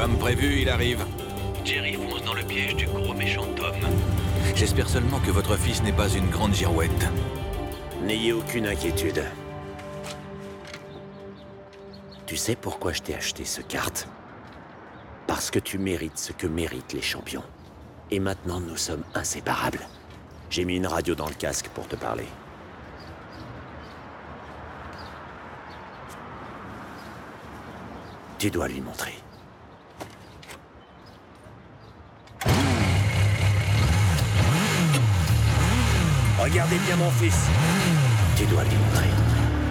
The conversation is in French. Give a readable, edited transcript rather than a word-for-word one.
Comme prévu, il arrive. Jerry fonce dans le piège du gros méchant Tom. J'espère seulement que votre fils n'est pas une grande girouette. N'ayez aucune inquiétude. Tu sais pourquoi je t'ai acheté ce kart? Parce que tu mérites ce que méritent les champions. Et maintenant, nous sommes inséparables. J'ai mis une radio dans le casque pour te parler. Tu dois lui montrer. Regardez bien mon fils. Tu dois lui montrer.